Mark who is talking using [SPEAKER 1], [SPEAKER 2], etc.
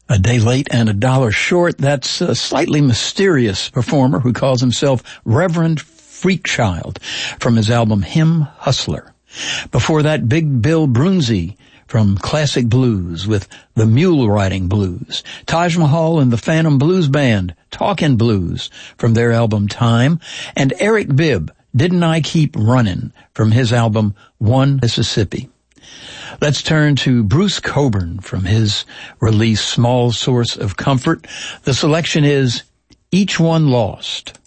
[SPEAKER 1] A day late and $1 short. That's a slightly mysterious performer who calls himself Reverend Freakchild from his album Hymn Hustler. Before that, Big Bill Brunzi from Classic Blues with the Mule Riding Blues. Taj Mahal and the Phantom Blues Band, Talkin' Blues from their album Time. And Eric Bibb, Didn't I Keep Runnin' from his album One Mississippi. Let's turn to Bruce Cockburn from his release Small Source of Comfort. The selection is Each One Lost.